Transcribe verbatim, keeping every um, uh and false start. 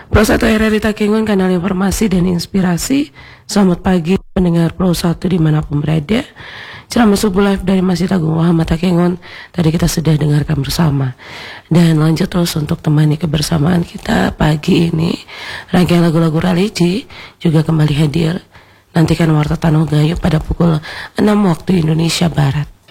Pro satu R R I Takengon, kanal informasi dan inspirasi. Selamat pagi pendengar Pro satu dimanapun berada. Ceramah subuh live dari Masjid Agung Muhammad Takengon. Tadi kita sudah dengarkan bersama. Dan lanjut terus untuk temani kebersamaan kita pagi ini. Rangkaian lagu-lagu religi juga kembali hadir. Nantikan Warta Tanuh Gayo pada pukul enam waktu Indonesia Barat.